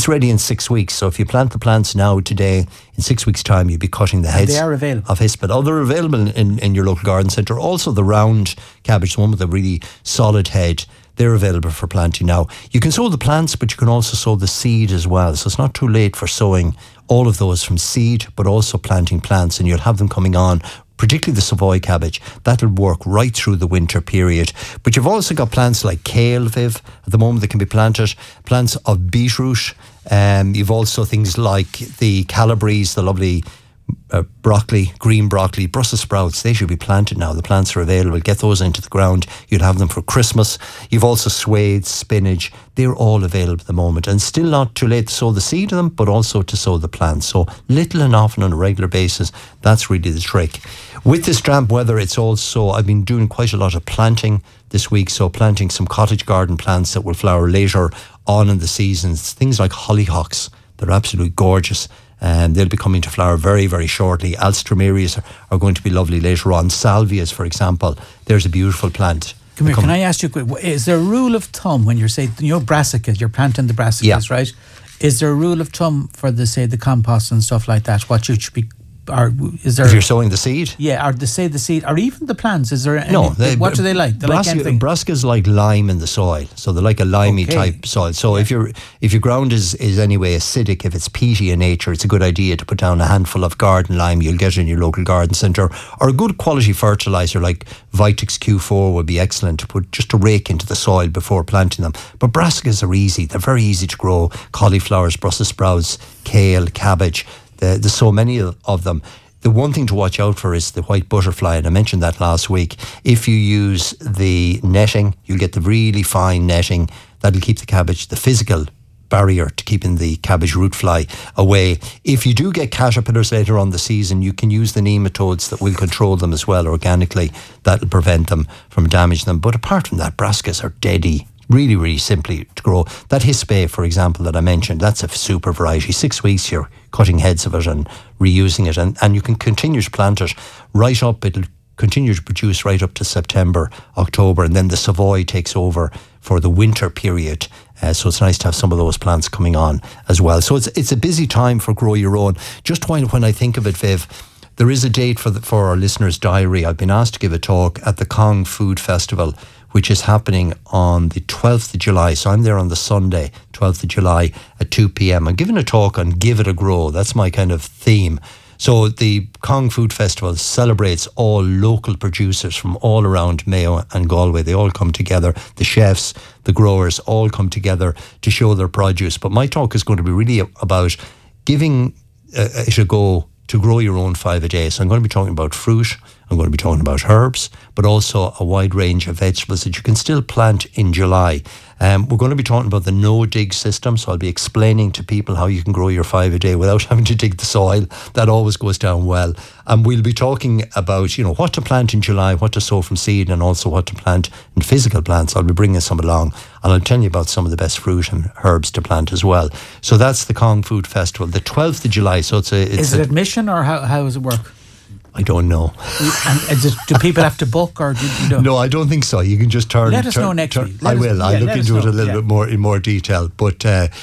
It's ready in 6 weeks. So if you plant the plants now, today, in 6 weeks' time, you'll be cutting the heads. They are available. Of Hispid. Oh, they're available in your local garden centre. Also, the round cabbage, the one with a really solid head, they're available for planting now. You can sow the plants, but you can also sow the seed as well. So it's not too late for sowing all of those from seed, but also planting plants, and you'll have them coming on, particularly the Savoy cabbage. That'll work right through the winter period. But you've also got plants like kale, Viv, at the moment that can be planted, plants of beetroot. You've also things like the Calabres, the lovely broccoli, green broccoli, Brussels sprouts. They should be planted now. The plants are available. Get those into the ground. You'd have them for Christmas. You've also swathes, spinach. They're all available at the moment, and still not too late to sow the seed of them, but also to sow the plants. So little and often on a regular basis. That's really the trick. With this damp weather, it's also, I've been doing quite a lot of planting this week. So planting some cottage garden plants that will flower later on in the seasons. Things like hollyhocks. They're absolutely gorgeous. They'll be coming to flower very, very shortly. Alstroemerias are going to be lovely later on. Salvias, for example, there's a beautiful plant. Come here, can I ask you, is there a rule of thumb when you're saying, brassicas, you're planting the brassicas, right? Is there a rule of thumb for the compost and stuff like that? What you should be, or is there? If you're sowing the seed? Yeah, or the seed, or even the plants, is there any, no, what do they like? They like anything? Brassicas like lime in the soil, so they're like a limey type soil. So if your ground is anyway acidic, if it's peaty in nature, it's a good idea to put down a handful of garden lime. You'll get it in your local garden centre, or a good quality fertiliser like Vitex Q4 would be excellent to put, just to rake into the soil before planting them. But brassicas are easy; they're very easy to grow. Cauliflowers, Brussels sprouts, kale, cabbage. There's so many of them. The one thing to watch out for is the white butterfly, and I mentioned that last week. If you use the netting, you'll get the really fine netting. That'll keep the cabbage, the physical barrier to keeping the cabbage root fly away. If you do get caterpillars later on the season, you can use the nematodes that will control them as well organically. That'll prevent them from damaging them. But apart from that, brassicas are deady. Really, really simply to grow. That Hispe, for example, that I mentioned, that's a super variety. 6 weeks you're cutting heads of it and reusing it, and you can continue to plant it right up. It'll continue to produce right up to September, October, and then the Savoy takes over for the winter period. So it's nice to have some of those plants coming on as well. So it's a busy time for Grow Your Own. Just when I think of it, Viv, there is a date for our listeners' diary. I've been asked to give a talk at the Cong Food Festival, which is happening on the 12th of July. So I'm there on the Sunday, 12th of July at 2 p.m. I'm giving a talk on Give It a Grow. That's my kind of theme. So the Cong Food Festival celebrates all local producers from all around Mayo and Galway. They all come together. The chefs, the growers all come together to show their produce. But my talk is going to be really about giving it a go to grow your own 5 a day. So I'm going to be talking about fruit, I'm going to be talking about herbs, but also a wide range of vegetables that you can still plant in July. We're going to be talking about the no-dig system, so I'll be explaining to people how you can grow your 5 a day without having to dig the soil. That always goes down well. And we'll be talking about, what to plant in July, what to sow from seed, and also what to plant in physical plants. I'll be bringing some along, and I'll tell you about some of the best fruit and herbs to plant as well. So that's the Cong Food Festival, the 12th of July. So is it admission, or how does it work? I don't know. And do people have to book, or do you know? No, I don't think so. You can just turn. Let us know next week. I'll look into it a little bit more in more detail. But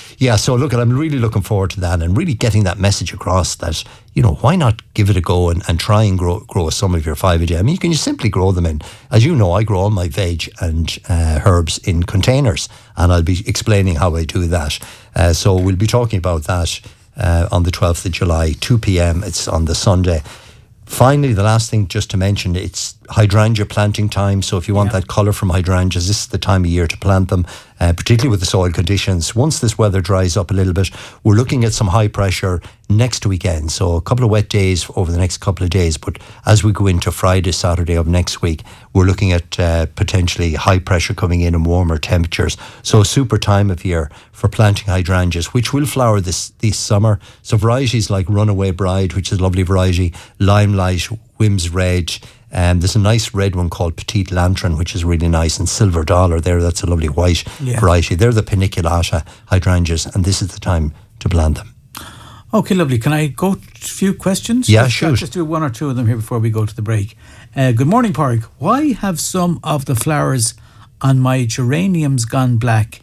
so look, I'm really looking forward to that and really getting that message across that, why not give it a go and try and grow some of your 5 a day. I mean, you can just simply grow them in. As you know, I grow all my veg and herbs in containers, and I'll be explaining how I do that. So we'll be talking about that on the 12th of July, 2 p.m. It's on the Sunday. Finally, the last thing just to mention, it's hydrangea planting time. So if you want that colour from hydrangeas, this is the time of year to plant them, particularly with the soil conditions. Once this weather dries up a little bit, we're looking at some high pressure next weekend. So a couple of wet days over the next couple of days. But as we go into Friday, Saturday of next week, we're looking at potentially high pressure coming in and warmer temperatures. So a super time of year for planting hydrangeas, which will flower this summer. So varieties like Runaway Bride, which is a lovely variety, Limelight, Whims Red, there's a nice red one called Petite Lantern, which is really nice, and Silver Dollar there, that's a lovely white variety. They're the paniculata hydrangeas, and this is the time to plant them. Okay, lovely. Can I go to a few questions? Yeah, sure. I'll just do one or two of them here before we go to the break. Good morning, Pádraig. Why have some of the flowers on my geraniums gone black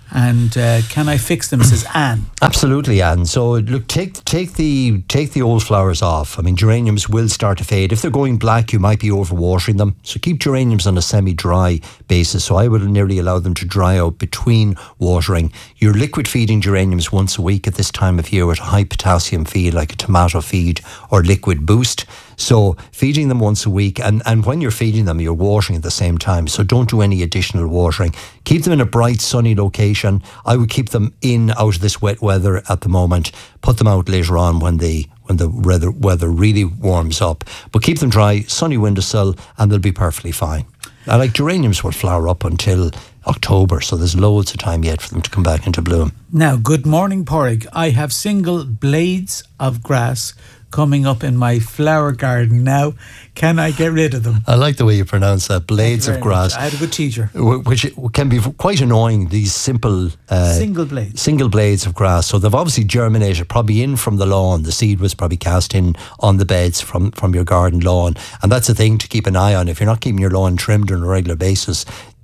And can I fix them, says Anne. Absolutely, Anne. So look, take the old flowers off. I mean, geraniums will start to fade. If they're going black, you might be overwatering them. So keep geraniums on a semi-dry basis. So I would nearly allow them to dry out between watering. You're liquid feeding geraniums once a week at this time of year with a high potassium feed like a tomato feed or liquid boost. So feeding them once a week, and when you're feeding them, you're watering at the same time. So don't do any additional watering. Keep them in a bright, sunny location. I would keep them out of this wet weather at the moment. Put them out later on when the weather really warms up. But keep them dry, sunny windowsill, and they'll be perfectly fine. I like geraniums will flower up until October, so there's loads of time yet for them to come back into bloom. Now, good morning, Pádraig. I have single blades of grass coming up in my flower garden now. Can I get rid of them? I like the way you pronounce that, blades of grass. I had a good teacher. Which can be quite annoying, these simple... single blades. Single blades of grass. So they've obviously germinated, probably in from the lawn. The seed was probably cast in on the beds from your garden lawn. And that's a thing to keep an eye on. If you're not keeping your lawn trimmed on a regular basis,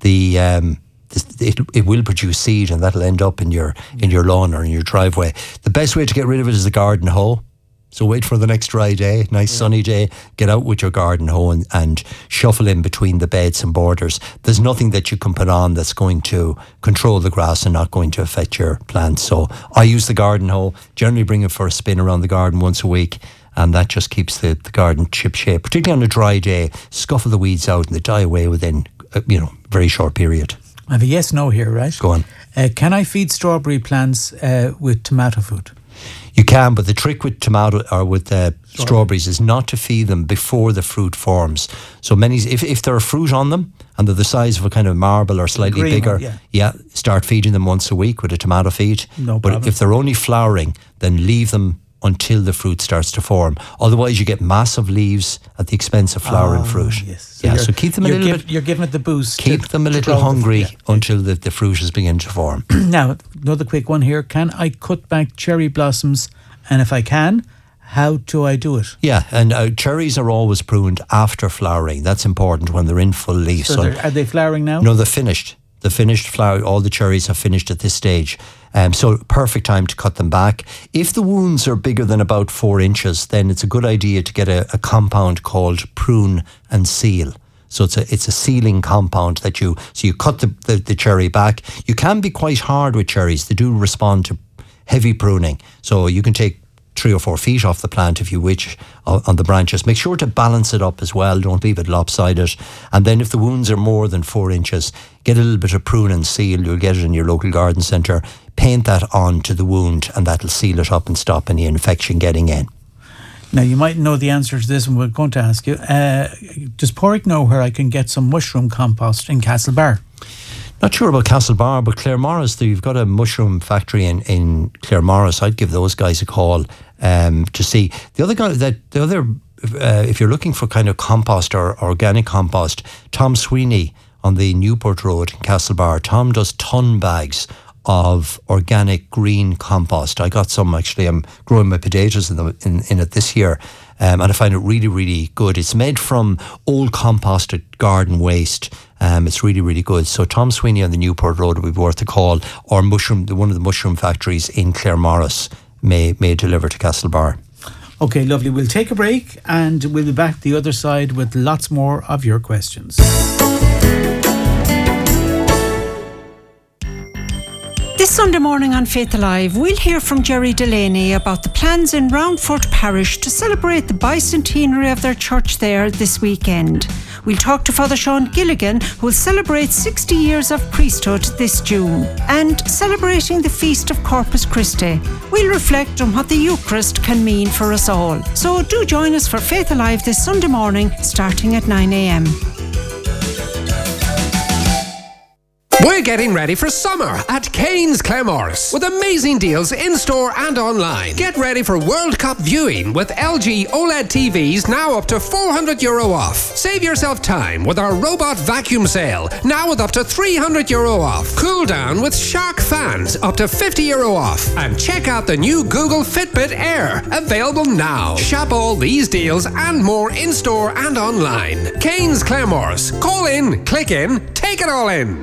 it will produce seed, and that'll end up in your lawn or in your driveway. The best way to get rid of it is the garden hoe. So wait for the next dry day, nice sunny day, get out with your garden hoe and shuffle in between the beds and borders. There's nothing that you can put on that's going to control the grass and not going to affect your plants. So I use the garden hoe, generally bring it for a spin around the garden once a week, and that just keeps the garden chip shape. Particularly on a dry day, scuffle the weeds out and they die away within a very short period. I have a yes-no here, right? Go on. Can I feed strawberry plants with tomato food? You can, but the trick with tomato or with strawberries is not to feed them before the fruit forms. So if there are fruit on them and they're the size of a kind of marble or slightly bigger, start feeding them once a week with a tomato feed. No problem. But if they're only flowering, then leave them until the fruit starts to form. Otherwise, you get massive leaves at the expense of flowering fruit. Yes. So keep them a little bit. You're giving it the boost. Keep them a little hungry until the fruit is beginning to form. Now, another quick one here. Can I cut back cherry blossoms? And if I can, how do I do it? Yeah, and cherries are always pruned after flowering. That's important when they're in full leaf. So are they flowering now? No, they're finished. The finished flower, all the cherries have finished at this stage. So perfect time to cut them back. If the wounds are bigger than about 4 inches, then it's a good idea to get a compound called prune and seal. So it's a sealing compound that you cut the cherry back. You can be quite hard with cherries. They do respond to heavy pruning. So you can take 3 or 4 feet off the plant if you wish on the branches. Make sure to balance it up as well. Don't leave it lopsided. And then if the wounds are more than 4 inches, get a little bit of prune and seal. You'll get it in your local garden centre. Paint that onto the wound and that'll seal it up and stop any infection getting in. Now, you might know the answer to this, and we're going to ask you. Does Pádraig know where I can get some mushroom compost in Castlebar? Not sure about Castlebar, but Claremorris, you've got a mushroom factory in Claremorris. I'd give those guys a call to see. If you're looking for kind of compost or organic compost, Tom Sweeney on the Newport Road in Castlebar. Tom does ton bags of organic green compost. I got some actually. I'm growing my potatoes in it this year, and I find it really, really good. It's made from old composted garden waste. It's really, really good. So Tom Sweeney on the Newport Road would be worth a call, or one of the mushroom factories in Claremorris may deliver to Castlebar. Okay, lovely. We'll take a break and we'll be back the other side with lots more of your questions. This Sunday morning on Faith Alive, we'll hear from Jerry Delaney about the plans in Roundford Parish to celebrate the bicentenary of their church there this weekend. We'll talk to Father Sean Gilligan, who will celebrate 60 years of priesthood this June, and celebrating the Feast of Corpus Christi. We'll reflect on what the Eucharist can mean for us all. So do join us for Faith Alive this Sunday morning, starting at 9 a.m. We're getting ready for summer at Kane's Claremorris with amazing deals in-store and online. Get ready for World Cup viewing with LG OLED TVs now up to €400 off. Save yourself time with our robot vacuum sale, now with up to €300 off. Cool down with Shark fans, up to €50 off. And check out the new Google Fitbit Air, available now. Shop all these deals and more in-store and online. Kane's Claremorris. Call in, click in, take it all in.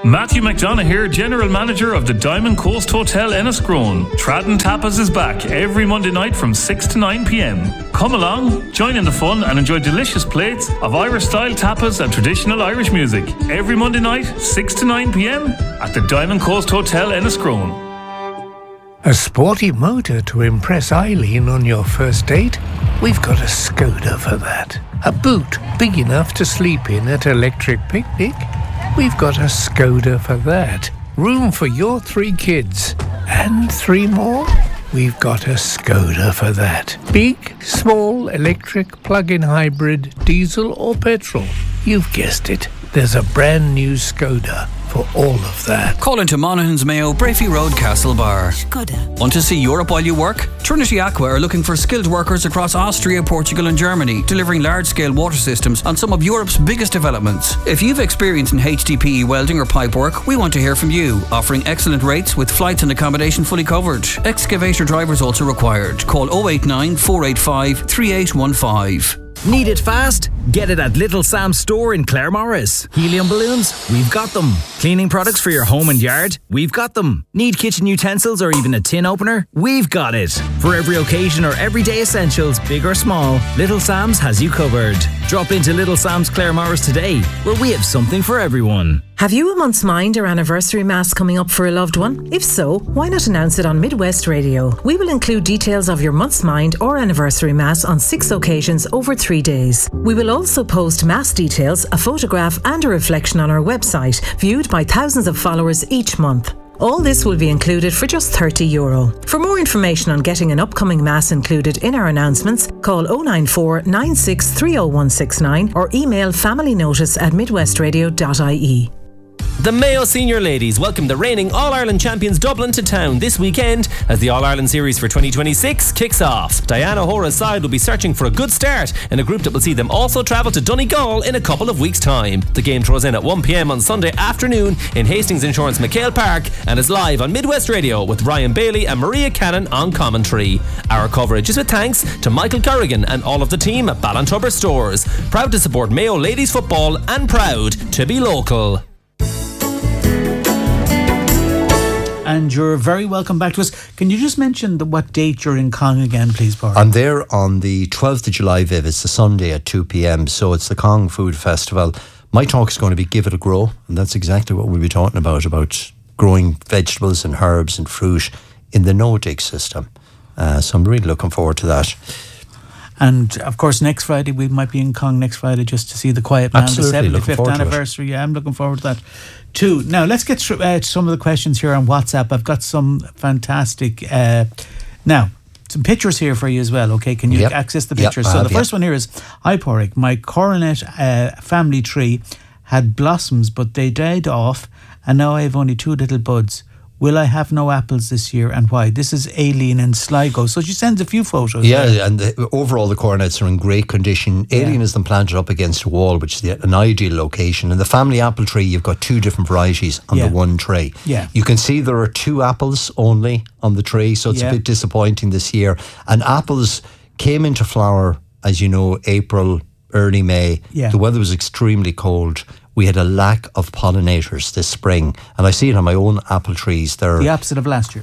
Matthew McDonough here, General Manager of the Diamond Coast Hotel Enniscrone. Tradden Tapas is back every Monday night from 6 to 9 p.m. Come along, join in the fun and enjoy delicious plates of Irish-style tapas and traditional Irish music. Every Monday night, 6 to 9 p.m. at the Diamond Coast Hotel Enniscrone. A sporty motor to impress Eileen on your first date? We've got a Skoda for that. A boot big enough to sleep in at Electric Picnic? We've got a Skoda for that. Room for your 3 kids. And 3 more? We've got a Skoda for that. Big, small, electric, plug-in hybrid, diesel or petrol. You've guessed it. There's a brand new Skoda for all of that. Call into Monaghan's Mayo, Brafey Road, Castlebar. Skoda. Want to see Europe while you work? Trinity Aqua are looking for skilled workers across Austria, Portugal and Germany, delivering large-scale water systems on some of Europe's biggest developments. If you've experience in HDPE welding or pipe work, we want to hear from you, offering excellent rates with flights and accommodation fully covered. Excavator drivers also required. Call 089 485 3815. Need it fast? Get it at Little Sam's store in Claremorris. Helium balloons? We've got them. Cleaning products for your home and yard? We've got them. Need kitchen utensils or even a tin opener? We've got it. For every occasion or everyday essentials, big or small, Little Sam's has you covered. Drop into Little Sam's Claremorris today, where we have something for everyone. Have you a month's mind or anniversary mass coming up for a loved one? If so, why not announce it on Midwest Radio? We will include details of your month's mind or anniversary mass on 6 occasions over 3 days. We will also post mass details, a photograph and a reflection on our website, viewed by thousands of followers each month. All this will be included for just €30. For more information on getting an upcoming mass included in our announcements, call 094 96 30169 or email familynotice@midwestradio.ie. The Mayo Senior Ladies welcome the reigning All-Ireland champions Dublin to town this weekend as the All-Ireland Series for 2026 kicks off. Diana Hora's side will be searching for a good start in a group that will see them also travel to Donegal in a couple of weeks' time. The game throws in at 1 p.m. on Sunday afternoon in Hastings Insurance McHale Park and is live on Midwest Radio with Ryan Bailey and Maria Cannon on commentary. Our coverage is with thanks to Michael Corrigan and all of the team at Ballantubber Stores. Proud to support Mayo Ladies Football and proud to be local. And you're very welcome back to us. Can you just mention what date you're in Cong again, please, Paul? I'm there on the 12th of July, Viv. It's the Sunday at 2 p.m. So it's the Cong Food Festival. My talk is going to be Give It a Grow. And that's exactly what we'll be talking about growing vegetables and herbs and fruit in the no-dig system. So I'm really looking forward to that. And of course, next Friday, we might be in Cong next Friday just to see the Quiet Man, Absolutely, the 75th anniversary. Yeah, I'm looking forward to that too. Now, let's get through some of the questions here on WhatsApp. I've got some fantastic, some pictures here for you as well, okay? Can you access the pictures? So the first one here is, hi Porrick, my coronet family tree had blossoms, but they died off, and now I have only 2 little buds. Will I have no apples this year and why? This is Aileen in Sligo. So she sends a few photos. Yeah, and overall the coronets are in great condition. Aileen has them planted up against a wall, which is an ideal location. And the family apple tree, you've got 2 different varieties on the one tray. Yeah. You can see there are 2 apples only on the tray, so it's a bit disappointing this year. And apples came into flower, as you know, April, early May. Yeah. The weather was extremely cold. We had a lack of pollinators this spring, and I see it on my own apple trees. They're the opposite of last year.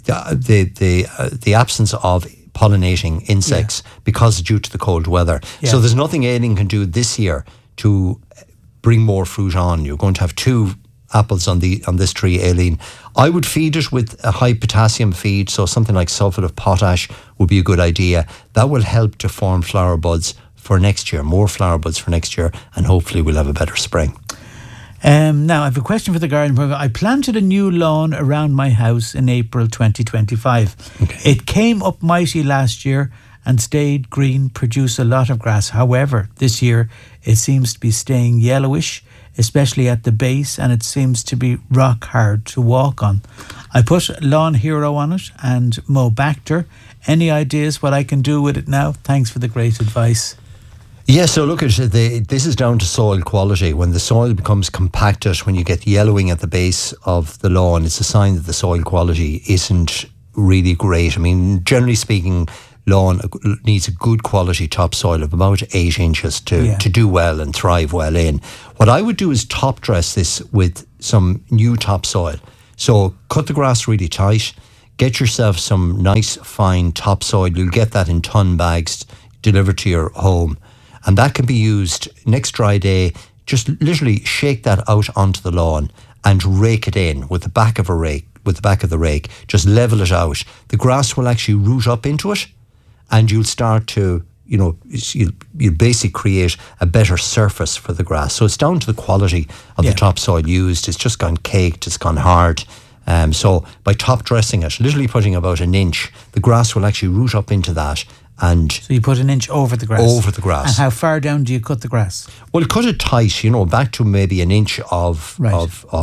The absence of pollinating insects because due to the cold weather. Yeah. So there's nothing Aileen can do this year to bring more fruit on. You're going to have 2 apples on this tree, Aileen. I would feed it with a high potassium feed, so something like sulphate of potash would be a good idea. That will help to form flower buds for next year, more flower buds for next year, and hopefully we'll have a better spring. Now I have a question for the garden. I planted a new lawn around my house in April 2025. Okay. It came up mighty last year and stayed green, produced a lot of grass. However, this year it seems to be staying yellowish, especially at the base, and it seems to be rock hard to walk on. I put Lawn Hero on it and Mobacter. Any ideas what I can do with it now? Thanks for the great advice. Yeah, so look at this is down to soil quality. When the soil becomes compacted, when you get yellowing at the base of the lawn, it's a sign that the soil quality isn't really great. I mean, generally speaking, lawn needs a good quality topsoil of about 8 inches to do well and thrive well in. What I would do is top dress this with some new topsoil. So cut the grass really tight. Get yourself some nice fine topsoil. You'll get that in ton bags delivered to your home. And that can be used next dry day. Just literally shake that out onto the lawn and rake it in with the back of a rake. With the back of the rake, just level it out. The grass will actually root up into it, and you'll start to, you'll basically create a better surface for the grass. So it's down to the quality of the topsoil used. It's just gone caked, it's gone hard. So by top dressing it, literally putting about an inch, the grass will actually root up into that. And so you put an inch over the grass? Over the grass. And how far down do you cut the grass? Well, cut it tight, back to maybe an inch back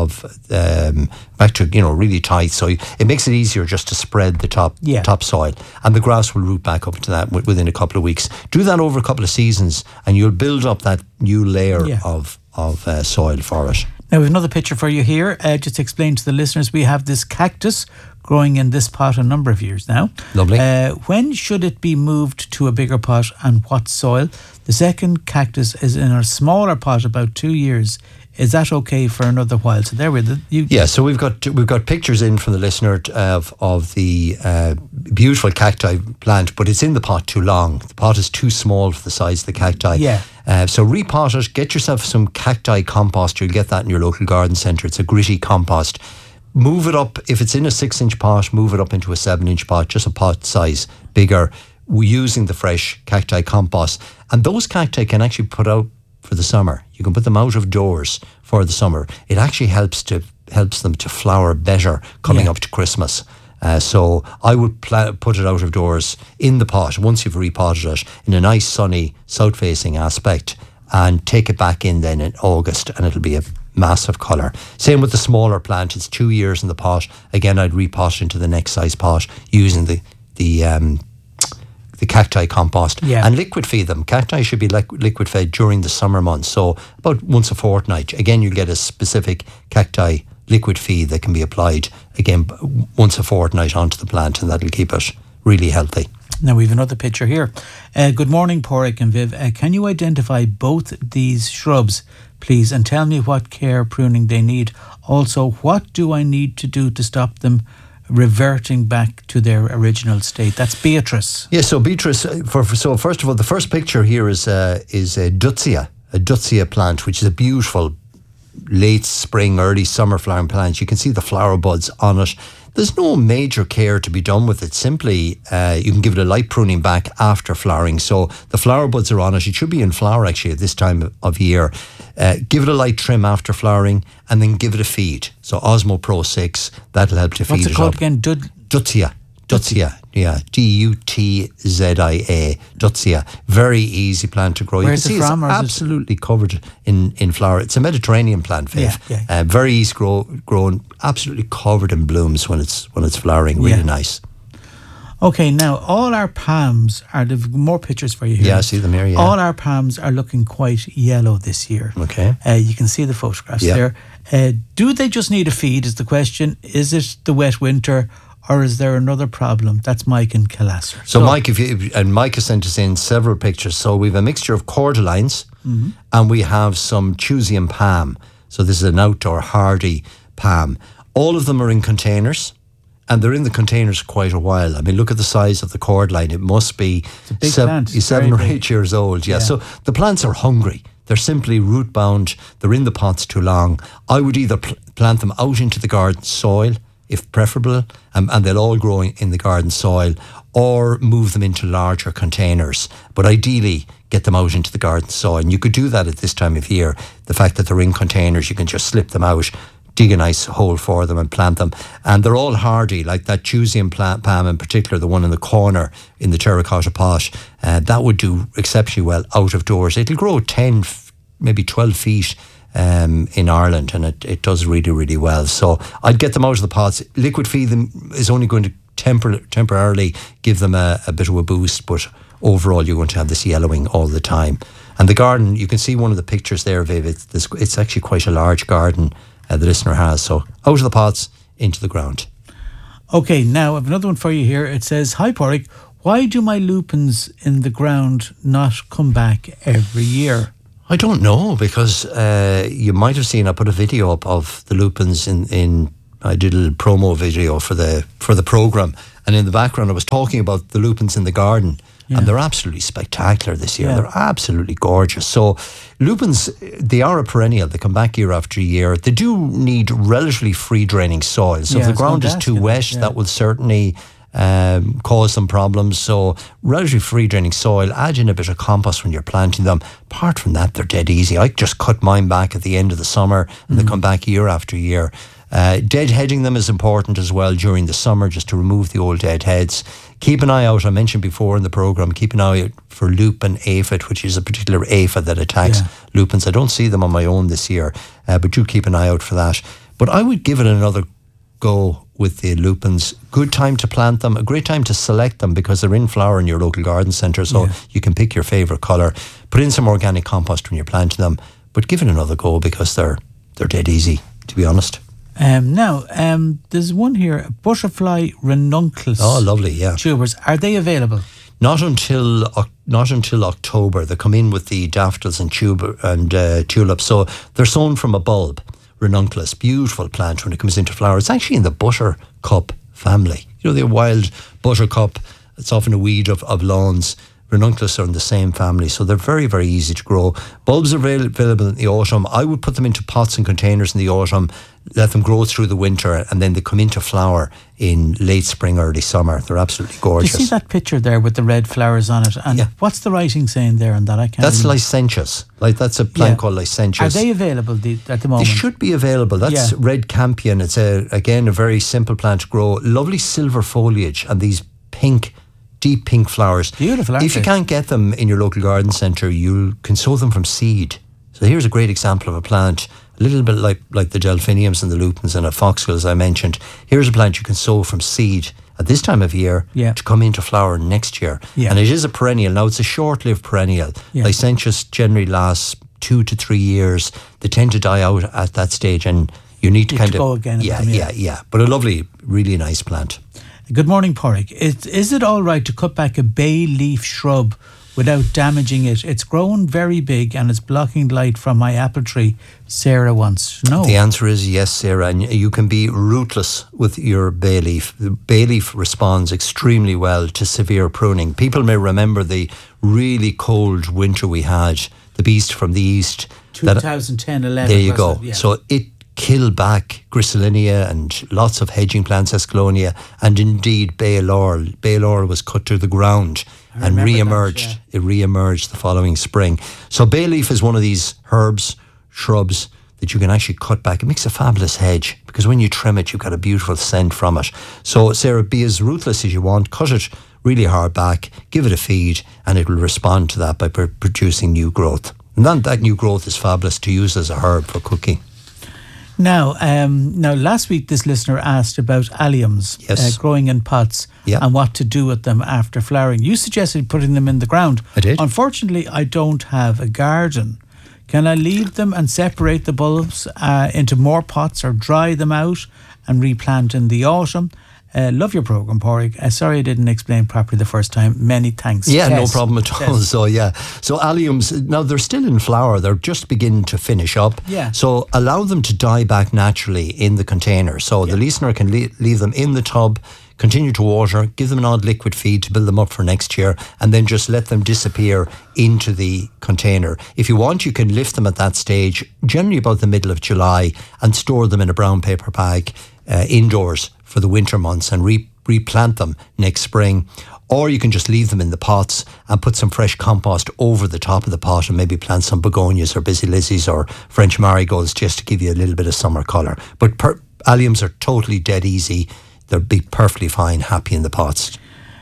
to, really tight. So it makes it easier just to spread the topsoil. And the grass will root back up to that within a couple of weeks. Do that over a couple of seasons and you'll build up that new layer of soil for it. Now, we have another picture for you here. Just to explain to the listeners, we have this cactus growing in this pot a number of years now. Lovely. When should it be moved to a bigger pot and what soil? The second cactus is in a smaller pot about 2 years. Is that okay for another while? So there we go. So we've got pictures in from the listener of the beautiful cacti plant, but it's in the pot too long. The pot is too small for the size of the cacti. Yeah. So repot it. Get yourself some cacti compost. You'll get that in your local garden centre. It's a gritty compost. Move it up. If it's in a 6-inch pot, move it up into a 7-inch pot, just a pot size bigger, using the fresh cacti compost. And those cacti can actually put out for the summer. You can put them out of doors for the summer. It actually helps them to flower better coming up to Christmas. So I would put it out of doors in the pot once you've repotted it in a nice sunny south-facing aspect, and take it back in then in August, and it'll be a massive colour. Same with the smaller plant. It's 2 years in the pot. Again, I'd repot into the next size pot using the cacti compost and liquid feed them. Cacti should be liquid fed during the summer months, so about once a fortnight. Again, you'll get a specific cacti liquid feed that can be applied again once a fortnight onto the plant, and that'll keep it really healthy. Now we have another picture here. Good morning, Pádraig and Viv. Can you identify both these shrubs, please, and tell me what care pruning they need? Also, what do I need to do to stop them reverting back to their original state? That's Beatrice. Yeah, so Beatrice, so first of all, the first picture here is a Dutzia plant, which is a beautiful late spring, early summer flowering plant. You can see the flower buds on it. There's no major care to be done with it. Simply, you can give it a light pruning back after flowering. So the flower buds are on it. It should be in flower actually at this time of year. Give it a light trim after flowering, and then give it a feed. So Osmo Pro 6, that'll help to feed it up. What's it called again? Dutzia, yeah, Dutzia, Dutzia. Very easy plant to grow. Where's it from? It's absolutely covered in flower. It's a Mediterranean plant, Viv. Yeah. Very easy grown, absolutely covered in blooms when it's flowering. Really nice. Okay, now all our palms are, more pictures for you here. Yeah, I see them here, yeah. All our palms are looking quite yellow this year. Okay. You can see the photographs there. Do they just need a feed is the question. Is it the wet winter, or is there another problem? That's Mike in Killasser. So Mike, Mike has sent us in several pictures. So we have a mixture of cordylines and we have some Chewsium palm. So this is an outdoor hardy palm. All of them are in containers, and they're in the containers quite a while. I mean, look at the size of the cordline. It must be 7 or 8 years old. Yeah. So the plants are hungry. They're simply root bound. They're in the pots too long. I would either plant them out into the garden soil, if preferable, and they'll all grow in the garden soil, or move them into larger containers. But ideally, get them out into the garden soil. And you could do that at this time of year. The fact that they're in containers, you can just slip them out, dig a nice hole for them and plant them. And they're all hardy, like that Chewsium palm in particular, the one in the corner in the terracotta pot. That would do exceptionally well out of doors. It'll grow 10, maybe 12 feet in Ireland, and it does really, really well. So I'd get them out of the pots. Liquid feed them is only going to temporarily give them a bit of a boost, but overall you're going to have this yellowing all the time. And the garden, you can see one of the pictures there, Viv. It's actually quite a large garden the listener has. So out of the pots, into the ground. Okay, now I have another one for you here. It says, "Hi Pádraig, why do my lupins in the ground not come back every year?" I don't know, because you might have seen I put a video up of the lupins in I did a little promo video for the programme, and in the background I was talking about the lupins in the garden. Yeah. And they're absolutely spectacular this year. Yeah. They're absolutely gorgeous. So lupins, they are a perennial. They come back year after year. They do need relatively free draining soil. So if the ground is too wet, that will certainly cause some problems. So relatively free draining soil, add in a bit of compost when you're planting them. Apart from that, they're dead easy. I just cut mine back at the end of the summer, and they come back year after year. Deadheading them is important as well during the summer, just to remove the old dead heads. Keep an eye out, I mentioned before in the programme, keep an eye out for lupin aphid, which is a particular aphid that attacks lupins. I don't see them on my own this year, but do keep an eye out for that. But I would give it another go with the lupins. Good time to plant them, a great time to select them, because they're in flower in your local garden centre, so you can pick your favourite colour. Put in some organic compost when you're planting them, but give it another go, because they're dead easy, to be honest. There's one here, butterfly ranunculus. Oh, lovely, yeah. Tubers, are they available? Not until October. They come in with the daffodils and tulips, so they're sown from a bulb. Ranunculus, beautiful plant when it comes into flower. It's actually in the buttercup family. You know, the wild buttercup, it's often a weed of lawns. Ranunculus are in the same family, so they're very, very easy to grow. Bulbs are available in the autumn. I would put them into pots and containers in the autumn, let them grow through the winter, and then they come into flower in late spring, early summer. They're absolutely gorgeous. Do you see that picture there with the red flowers on it? And what's the writing saying there on that? I can't. That's licentious. That's a plant called licentious. Are they available at the moment? They should be available. That's red campion. It's a very simple plant to grow. Lovely silver foliage and these deep pink flowers. Beautiful, aren't they? If you can't get them in your local garden centre, you can sow them from seed. So here's a great example of a plant, a little bit like the delphiniums and the lupins and a foxglove, as I mentioned. Here's a plant you can sow from seed at this time of year to come into flower next year. Yeah. And it is a perennial. Now, it's a short-lived perennial. Yeah. Licentious generally lasts 2 to 3 years. They tend to die out at that stage, and you need to go again. But a lovely, really nice plant. Good morning, Pádraig. Is it all right to cut back a bay leaf shrub without damaging it? It's grown very big and it's blocking light from my apple tree. Sarah wants to know. The answer is yes, Sarah, and you can be ruthless with your bay leaf. The bay leaf responds extremely well to severe pruning. People may remember the really cold winter we had, the beast from the east. 2010-11. There you go. Yeah. So it killed back Griselinia and lots of hedging plants, Escalonia, and indeed bay laurel. Bay laurel was cut to the ground and re-emerged. It re-emerged the following spring. So bay leaf is one of these herbs, shrubs that you can actually cut back. It makes a fabulous hedge because when you trim it, you've got a beautiful scent from it. So Sarah, be as ruthless as you want. Cut it really hard back, give it a feed, and it will respond to that by producing new growth. And then that new growth is fabulous to use as a herb for cooking. Now, last week this listener asked about alliums growing in pots and what to do with them after flowering. You suggested putting them in the ground. I did. Unfortunately, I don't have a garden. Can I leave them and separate the bulbs into more pots or dry them out and replant in the autumn? Love your programme, Pádraig. Sorry I didn't explain properly the first time. Many thanks. Yeah, no problem at all. So alliums, now they're still in flower. They're just beginning to finish up. Yeah. So allow them to die back naturally in the container. So the listener can leave them in the tub, continue to water, give them an odd liquid feed to build them up for next year, and then just let them disappear into the container. If you want, you can lift them at that stage, generally about the middle of July, and store them in a brown paper bag indoors for the winter months and replant them next spring. Or you can just leave them in the pots and put some fresh compost over the top of the pot and maybe plant some begonias or busy lizzies or French marigolds just to give you a little bit of summer colour. But alliums are totally dead easy. They'll be perfectly fine, happy in the pots.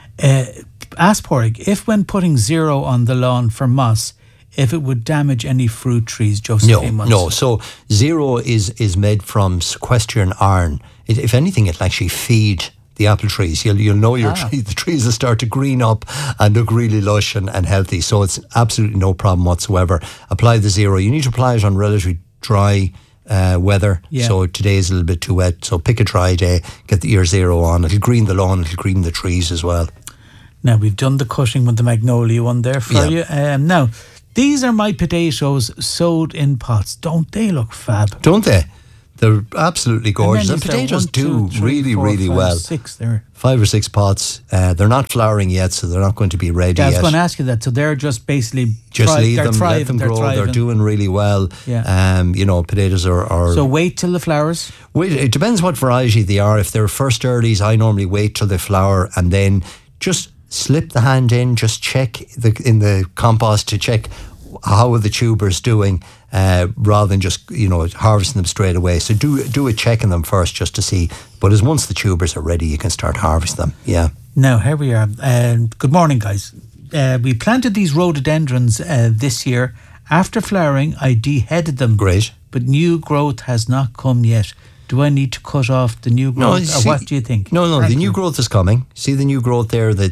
Ask Pádraig, if when putting zero on the lawn for moss, if it would damage any fruit trees, Josephine? No. So zero is made from sequestered iron. If anything, it'll actually feed the apple trees. You'll know the trees will start to green up and look really lush and healthy. So it's absolutely no problem whatsoever. Apply the zero. You need to apply it on relatively dry weather. Yeah. So today is a little bit too wet. So pick a dry day, get your zero on. It'll green the lawn, it'll green the trees as well. Now, we've done the cutting with the magnolia one there for you. Now, These are my potatoes sowed in pots. Don't they look fab? Don't they? They're absolutely gorgeous. And potatoes 1, 2, 3, really, 4, really 5, well. 6 there. 5 or 6 pots. They're not flowering yet, so they're not going to be ready yet. I was going to ask you that. So they're just basically leave them, let them grow. They're doing really well. Yeah. Potatoes are. So wait till the flowers. It depends what variety they are. If they're first earlies, I normally wait till they flower and then just slip the hand in. Just check in the compost to check how are the tubers doing. Rather than just harvesting them straight away. So do a check in them first just to see. But once the tubers are ready, you can start harvesting them. Yeah. Now here we are. Good morning, guys. We planted these rhododendrons this year. After flowering, I deheaded them. Great. But new growth has not come yet. Do I need to cut off the new growth? No, what do you think? No, the new growth is coming. See the new growth there. So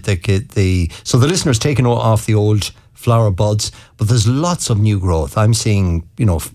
the listener's taken off the old flower buds, but there's lots of new growth. I'm seeing,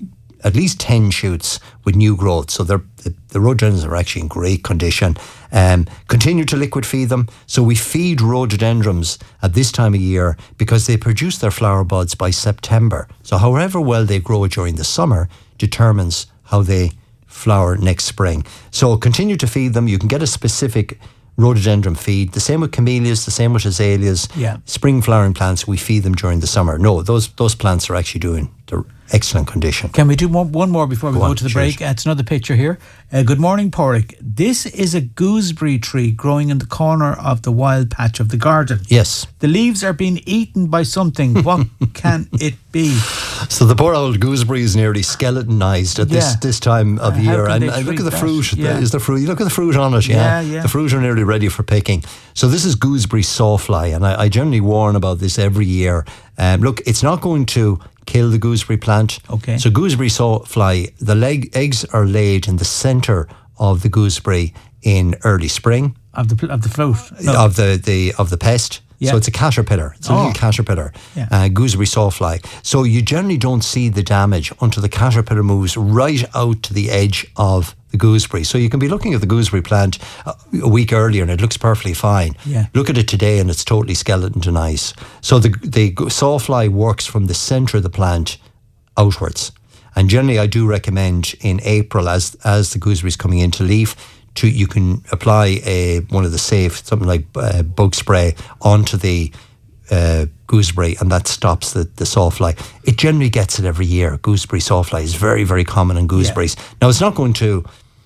at least 10 shoots with new growth. So the rhododendrons are actually in great condition. Continue to liquid feed them. So we feed rhododendrons at this time of year because they produce their flower buds by September. So however well they grow during the summer determines how they flower next spring. So continue to feed them. You can get a specific rhododendron feed. The same with camellias, the same with azaleas. Yeah. Spring flowering plants, we feed them during the summer. No, those plants are actually doing the excellent condition. Can we do one more before we go to the break? It's another picture here. Good morning, Porrick. This is a gooseberry tree growing in the corner of the wild patch of the garden. Yes. The leaves are being eaten by something. What can it be? So the poor old gooseberry is nearly skeletonized at this time of year. And look at the fruit. Is the fruit? You look at the fruit on it. Yeah. The fruit are nearly ready for picking. So this is gooseberry sawfly, and I generally warn about this every year. Look, it's not going to kill the gooseberry plant. Okay. So gooseberry sawfly, the eggs are laid in the centre of the gooseberry in early spring. Of the fruit? No. Of the pest. Yeah. So it's a caterpillar. It's a little caterpillar. Yeah. Gooseberry sawfly. So you generally don't see the damage until the caterpillar moves right out to the edge of the gooseberry. So you can be looking at the gooseberry plant a week earlier and it looks perfectly fine. Yeah. Look at it today and it's totally skeletonized. So the sawfly works from the centre of the plant outwards. And generally I do recommend in April as the gooseberry's coming into leaf, you can apply one of the safe, something like bug spray onto the gooseberry, and that stops the sawfly. It generally gets it every year. Gooseberry sawfly is very, very common in gooseberries. Yeah. Now it's not going to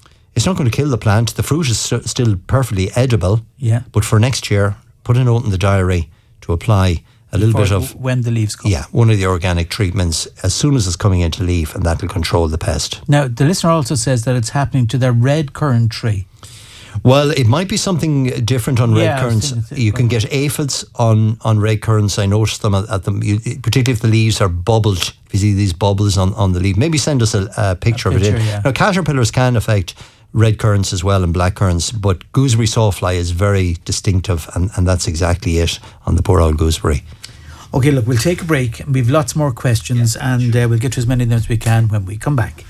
kill the plant. The fruit is still perfectly edible. Yeah. But for next year, put a note in the diary to apply a little bit of when the leaves come. Yeah, one of the organic treatments as soon as it's coming into leaf, and that will control the pest. Now the listener also says that it's happening to their red currant tree. Well, it might be something different on red currants. You can get aphids on red currants. I noticed them at them, particularly if the leaves are bubbled. If you see these bubbles on the leaf, maybe send us a picture of it in. Yeah. Now, caterpillars can affect red currants as well and black currants, but gooseberry sawfly is very distinctive, and that's exactly it on the poor old gooseberry. Okay, look, we'll take a break. We've lots more questions, and we'll get to as many of them as we can when we come back.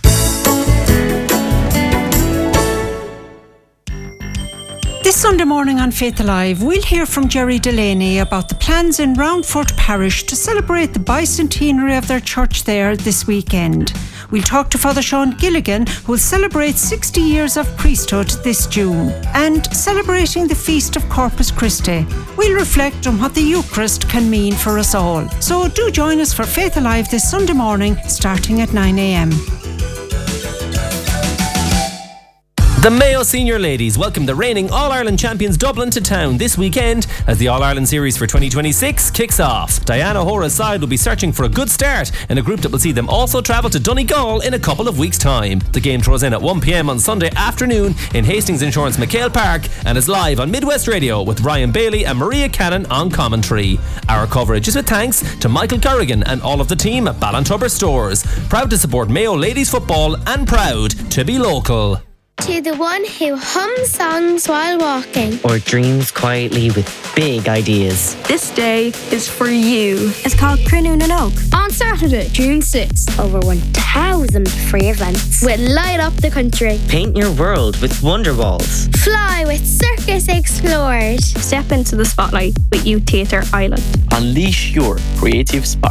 This Sunday morning on Faith Alive, we'll hear from Jerry Delaney about the plans in Roundfort Parish to celebrate the bicentenary of their church there this weekend. We'll talk to Father Sean Gilligan, who will celebrate 60 years of priesthood this June. And celebrating the Feast of Corpus Christi, we'll reflect on what the Eucharist can mean for us all. So do join us for Faith Alive this Sunday morning, starting at 9 a.m. The Mayo Senior Ladies welcome the reigning All-Ireland champions Dublin to town this weekend as the All-Ireland Series for 2026 kicks off. Diana O'Hora's side will be searching for a good start in a group that will see them also travel to Donegal in a couple of weeks' time. The game throws in at 1 p.m. on Sunday afternoon in Hastings Insurance McHale Park and is live on Midwest Radio with Ryan Bailey and Maria Cannon on commentary. Our coverage is with thanks to Michael Corrigan and all of the team at Ballantubber Stores. Proud to support Mayo Ladies Football and proud to be local. To the one who hums songs while walking or dreams quietly with big ideas. This day is for you. It's called Crunoon and Oak. On Saturday, June 6th, over 1,000 free events will light up the country. Paint your world with Wonder Walls. Fly with Circus Explorers. Step into the spotlight with Youth Theatre Ireland. Unleash your creative spark.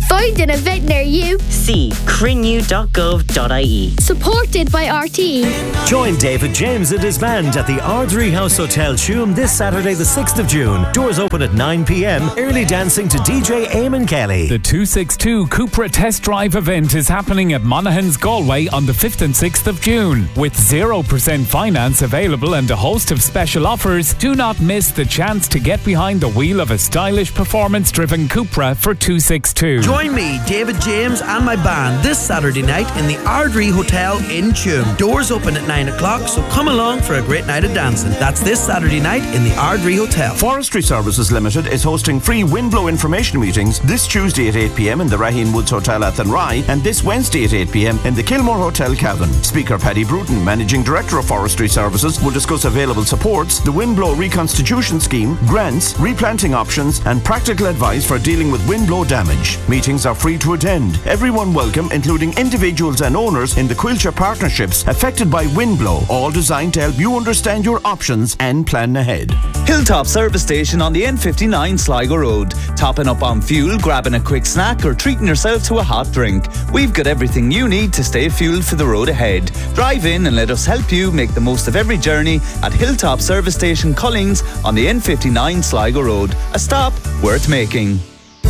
Find an event near you. See crinnew.gov.ie. Supported by RTE. Join David James and his band at the Ardrey House Hotel, Tuam this Saturday the 6th of June. Doors open at 9 p.m. Early dancing to DJ Eamon Kelly. The 262 Cupra Test Drive event is happening at Monaghan's Galway on the 5th and 6th of June. With 0% finance available and a host of special offers, do not miss the chance to get behind the wheel of a stylish performance-driven Cupra for 262. Join me, David James, and my band this Saturday night in the Ardrey Hotel in Tuam. Doors open at 9 o'clock, so come along for a great night of dancing. That's this Saturday night in the Ardrey Hotel. Forestry Services Limited is hosting free windblow information meetings this Tuesday at 8 p.m. in the Raheen Woods Hotel at Athenry and this Wednesday at 8 p.m. in the Kilmore Hotel, Cavan. Speaker Paddy Bruton, Managing Director of Forestry Services, will discuss available supports, the windblow reconstitution scheme, grants, replanting options and practical advice for dealing with windblow damage. Meetings are free to attend. Everyone welcome, including individuals and owners in the Quilcher partnerships affected by windblow, all designed to help you understand your options and plan ahead. Hilltop Service Station on the N59 Sligo Road. Topping up on fuel, grabbing a quick snack or treating yourself to a hot drink. We've got everything you need to stay fueled for the road ahead. Drive in and let us help you make the most of every journey at Hilltop Service Station Collings on the N59 Sligo Road. A stop worth making.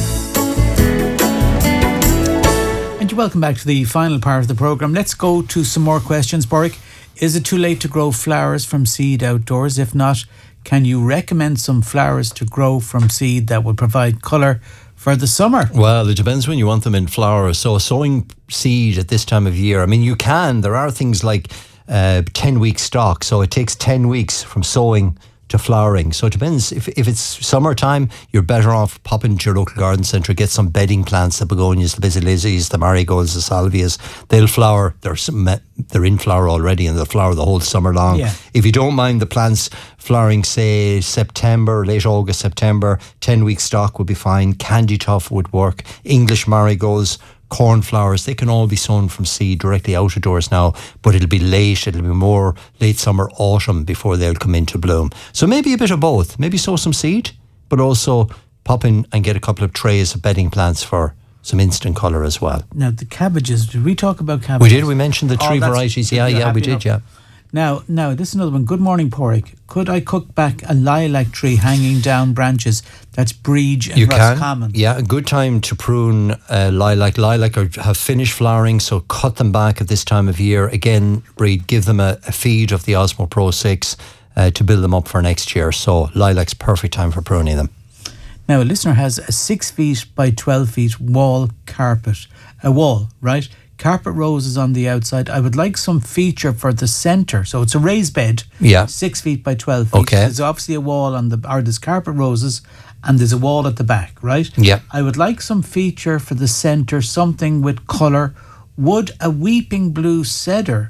And welcome back to the final part of the programme. Let's go to some more questions. Borwick, is it too late to grow flowers from seed outdoors? If not, can you recommend some flowers to grow from seed that would provide colour for the summer? Well, it depends when you want them in flower. So sowing seed at this time of year, I mean, you can. There are things like 10-week stock. So it takes 10 weeks from sowing to flowering. So it depends. If it's summertime, you're better off popping to your local garden centre, get some bedding plants, the begonias, the basilises, the marigolds, the salvias. They'll flower. They're in flower already and they'll flower the whole summer long. Yeah. If you don't mind the plants flowering, say September, late August, September, 10-week stock would be fine. Candy tuft would work. English marigolds, cornflowers, they can all be sown from seed directly out of doors now, but it'll be more late summer, autumn before they'll come into bloom. So maybe a bit of both. Maybe sow some seed, but also pop in and get a couple of trays of bedding plants for some instant colour as well. Now, the cabbages, did we talk about cabbages? We did, we mentioned the three varieties. Yeah, we did, yeah. Now, this is another one. Good morning, Porrick. Could I cook back a lilac tree hanging down branches? That's Breege and Roscommon. Yeah, a good time to prune lilac. Lilac have finished flowering, so cut them back at this time of year. Again, Breed, give them a feed of the Osmo Pro 6 to build them up for next year. So lilac's perfect time for pruning them. Now, a listener has a 6 feet by 12 feet wall carpet. A wall, right? Carpet roses on the outside. I would like some feature for the centre. So it's a raised bed. Yeah. 6 feet by 12 feet. Okay. There's obviously a wall there's carpet roses and there's a wall at the back, right? Yeah. I would like some feature for the centre, something with colour. Would a weeping blue cedar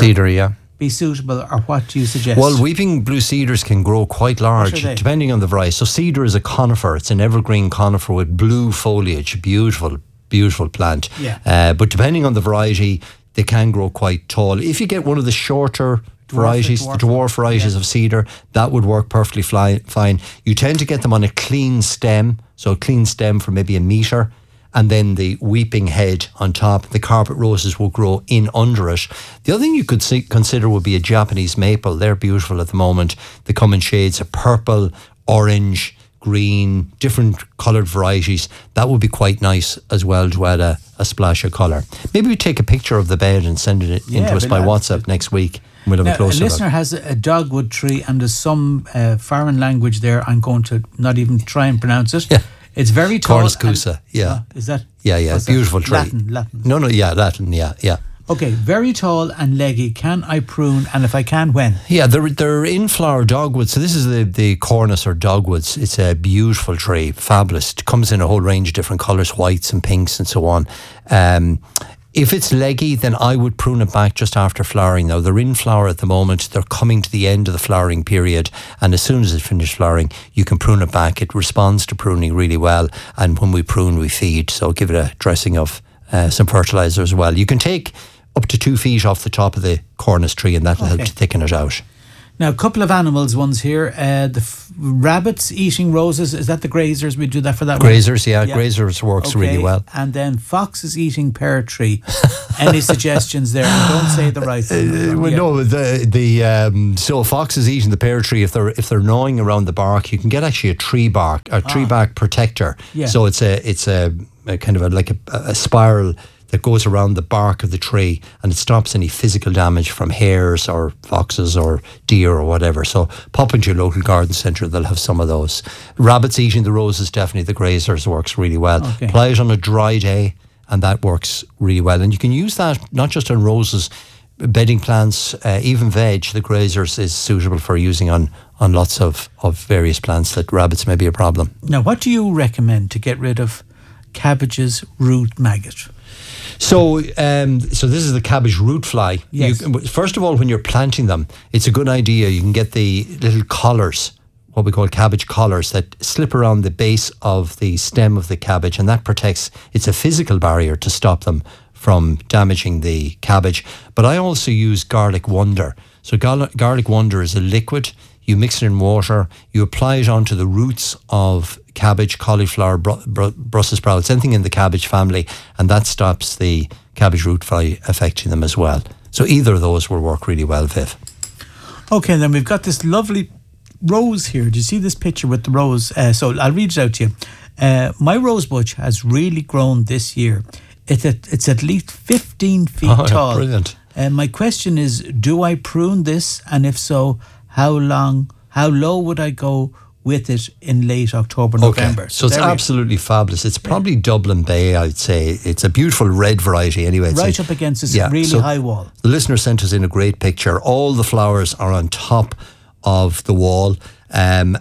be suitable, or what do you suggest? Well, weeping blue cedars can grow quite large depending on the variety. So cedar is a conifer. It's an evergreen conifer with blue foliage. Beautiful plant. Yeah. But depending on the variety, they can grow quite tall. If you get one of the shorter varieties, the dwarf varieties of cedar, that would work perfectly fine. You tend to get them on a clean stem, so a clean stem for maybe a metre, and then the weeping head on top. The carpet roses will grow in under it. The other thing you could consider would be a Japanese maple. They're beautiful at the moment. They come in shades of purple, orange, green, different coloured varieties. That would be quite nice as well to add a splash of colour. Maybe we take a picture of the bed and send it into us by WhatsApp next week. We'll have a closer look. A listener has a dogwood tree and there's some foreign language there. I'm going to not even try and pronounce it. Yeah. It's very tall. Cornus Cusa, yeah. Is that? Yeah, beautiful tree. Latin. No, Latin, yeah. Okay, very tall and leggy. Can I prune? And if I can, when? Yeah, they're in flower dogwoods. So this is the cornus or dogwoods. It's a beautiful tree, fabulous. It comes in a whole range of different colours, whites and pinks and so on. If it's leggy, then I would prune it back just after flowering. Now, they're in flower at the moment. They're coming to the end of the flowering period. And as soon as it's finished flowering, you can prune it back. It responds to pruning really well. And when we prune, we feed. So give it a dressing of some fertiliser as well. You can take up to 2 feet off the top of the cornus tree and that'll help to thicken it out. Now, a couple of animals ones here. Rabbits eating roses. Is that the grazers? We do that for that Grazers, yeah. Grazers works really well. And then foxes eating pear tree. Any suggestions there? And don't say the right thing. No, so foxes eating the pear tree, if they're gnawing around the bark, you can get actually a tree bark protector. Yeah. So it's a kind of like a spiral that goes around the bark of the tree, and it stops any physical damage from hares or foxes or deer or whatever. So pop into your local garden centre, they'll have some of those. Rabbits eating the roses, definitely the grazers works really well. Okay. Apply it on a dry day, and that works really well. And you can use that not just on roses, bedding plants, even veg. The grazers is suitable for using on lots of various plants that rabbits may be a problem. Now, what do you recommend to get rid of cabbage's root maggot? So this is the cabbage root fly. Yes. First of all, when you're planting them, it's a good idea. You can get the little collars, what we call cabbage collars, that slip around the base of the stem of the cabbage, and that protects. It's a physical barrier to stop them from damaging the cabbage. But I also use Garlic Wonder. So Garlic Wonder is a liquid. You mix it in water, you apply it onto the roots of cabbage, cauliflower, Brussels sprouts, anything in the cabbage family, and that stops the cabbage root fly affecting them as well. So either of those will work really well, Viv. Okay, then we've got this lovely rose here. Do you see this picture with the rose? So I'll read it out to you. My rose bush has really grown this year. It's at least 15 feet tall. Brilliant. My question is, do I prune this? And if so, how low would I go with it in late October, November? So it's absolutely fabulous. It's probably Dublin Bay, I'd say. It's a beautiful red variety anyway. Right up against this really high wall. The listener sent us in a great picture. All the flowers are on top of the wall, and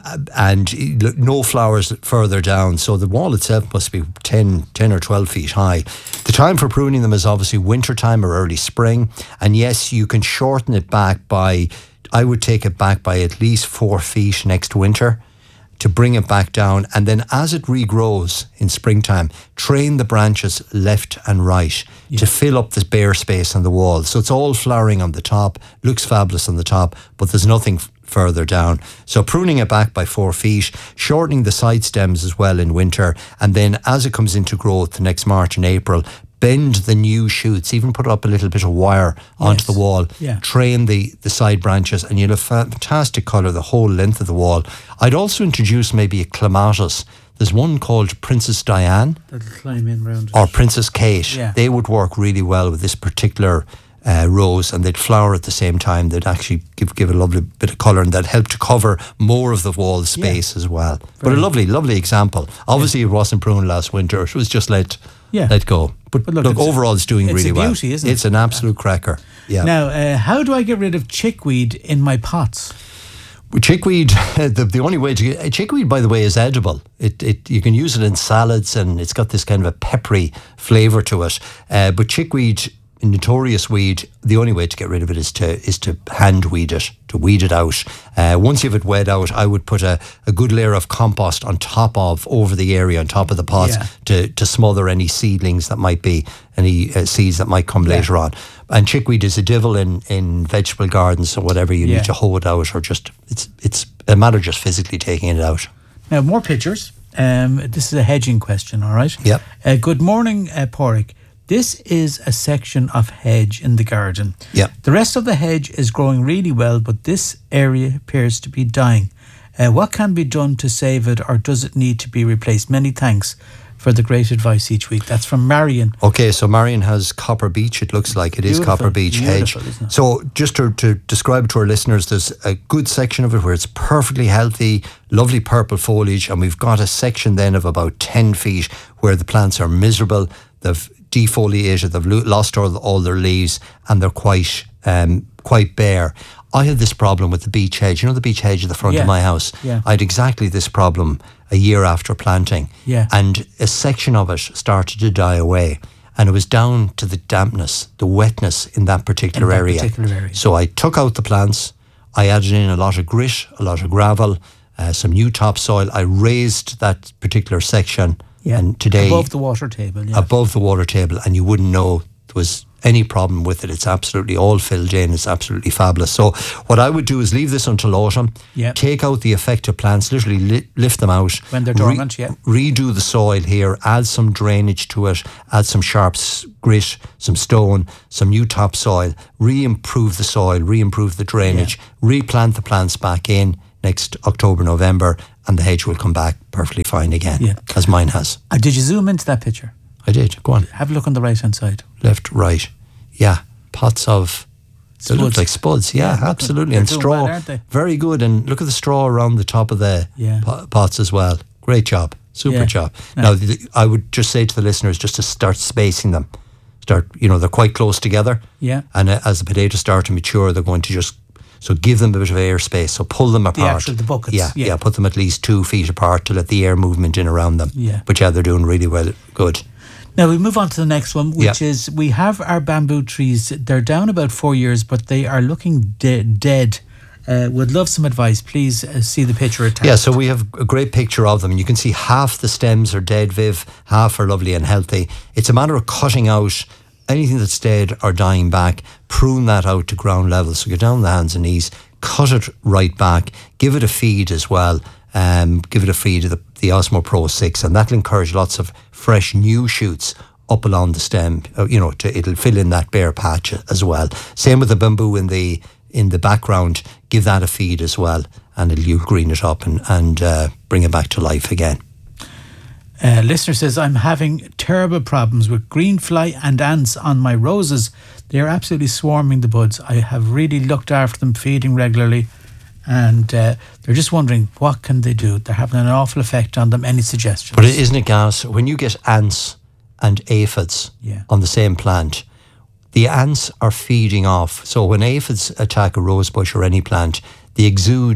no flowers further down. So the wall itself must be 10 or 12 feet high. The time for pruning them is obviously winter time or early spring. And yes, you can shorten it back by... I would take it back by at least 4 feet next winter to bring it back down. And then as it regrows in springtime, train the branches left and right to fill up this bare space on the wall. So it's all flowering on the top, looks fabulous on the top, but there's nothing further down. So pruning it back by 4 feet, shortening the side stems as well in winter. And then as it comes into growth next March and April, bend the new shoots, even put up a little bit of wire onto the wall, train the side branches, and you'll have fantastic colour the whole length of the wall. I'd also introduce maybe a clematis. There's one called Princess Diane. That'll climb in round it. Or Princess Kate. Yeah. They would work really well with this particular rose, and they'd flower at the same time. They'd actually give a lovely bit of colour, and they'd help to cover more of the wall space as well. But a lovely example. Obviously it wasn't pruned last winter. It was just let go. But look, overall it's doing really well. It's a beauty, isn't it? It's an absolute cracker. Yeah. Now, how do I get rid of chickweed in my pots? With chickweed, the only way to get chickweed, by the way, is edible. You can use it in salads, and it's got this kind of a peppery flavour to it. But chickweed, a notorious weed, the only way to get rid of it is to hand weed it, to weed it out. Once you have it weed out, I would put a good layer of compost over the area, on top of the pots, to smother any seedlings that might be, any seeds that might come later on. And chickweed is a devil in vegetable gardens or whatever. You need to hoe it out, or just it's a matter of just physically taking it out. Now, more pictures. This is a hedging question, all right? Yep. Good morning, Pádraig. This is a section of hedge in the garden. Yeah. The rest of the hedge is growing really well, but this area appears to be dying. What can be done to save it, or does it need to be replaced? Many thanks for the great advice each week. That's from Marion. Okay, so Marion has copper beech. It looks like it is copper beech hedge. So just to describe to our listeners, there's a good section of it where it's perfectly healthy, lovely purple foliage, and we've got a section then of about 10 feet where the plants are miserable. They've defoliated, they've lost all their leaves, and they're quite bare. I had this problem with the beech hedge. You know the beech hedge at the front of my house? Yeah. I had exactly this problem a year after planting. Yeah. And a section of it started to die away. And it was down to the dampness, the wetness in that particular area. So I took out the plants. I added in a lot of grit, a lot of gravel, some new topsoil. I raised that particular section. Yeah. And today, above the water table. Yeah. Above the water table, and you wouldn't know there was any problem with it. It's absolutely all filled in. It's absolutely fabulous. So what I would do is leave this until autumn, take out the affected plants, literally lift them out. When they're dormant, redo the soil here, add some drainage to it, add some sharp grit, some stone, some new topsoil, re-improve the soil, re-improve the drainage, replant the plants back in next October, November, and the hedge will come back perfectly fine again, as mine has. Did you zoom into that picture? I did. Go on. Have a look on the right-hand side. Left, right. Yeah. Pots of... They look like spuds. Yeah, absolutely. And straw. Well, aren't they? Very good. And look at the straw around the top of the pots as well. Great job. Super job. Now, I would just say to the listeners just to start spacing them. They're quite close together. Yeah. And as the potatoes start to mature, they're going to just... So give them a bit of air space. So pull them apart. The buckets. Yeah. Put them at least 2 feet apart to let the air movement in around them. Yeah. But they're doing really well. Good. Now we move on to the next one, which is we have our bamboo trees. They're down about 4 years, but they are looking dead. Would love some advice. Please see the picture attached. Yeah, so we have a great picture of them. And you can see half the stems are dead, Viv, half are lovely and healthy. It's a matter of cutting out anything that's dead or dying back, prune that out to ground level. So get down the hands and knees, cut it right back, give it a feed as well. Give it a feed of the Osmo Pro 6, and that'll encourage lots of fresh new shoots up along the stem. It'll fill in that bare patch as well. Same with the bamboo in the background. Give that a feed as well, and you'll green it up and bring it back to life again. Listener says, I'm having terrible problems with green fly and ants on my roses. They are absolutely swarming the buds. I have really looked after them, feeding regularly. And they're just wondering, what can they do? They're having an awful effect on them. Any suggestions? But isn't it gas? When you get ants and aphids on the same plant, the ants are feeding off. So when aphids attack a rose bush or any plant, they